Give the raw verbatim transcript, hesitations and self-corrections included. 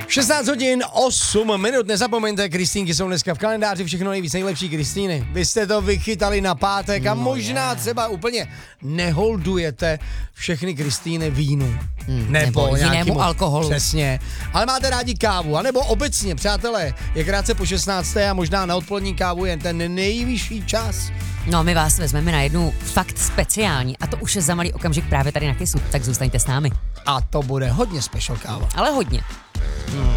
šestnáct hodin osm minut, nezapomeňte, Kristýnky jsou dneska v kalendáři, všechno nejvíc, nejlepší Kristýny. Vy jste to vychytali na pátek a No možná je. třeba úplně neholdujete všechny Kristýny vínu. Hmm, nebo nebo jinému nějakému alkoholu. Přesně. Ale máte rádi kávu, anebo obecně, přátelé, je krátce po šestnácté a možná na odpolední kávu je ten nejvyšší čas. No, my vás vezmeme na jednu fakt speciální a to už je za malý okamžik právě tady na Kissu, tak zůstaňte s námi. A to bude hodně special káva. Ale hodně. Hmm.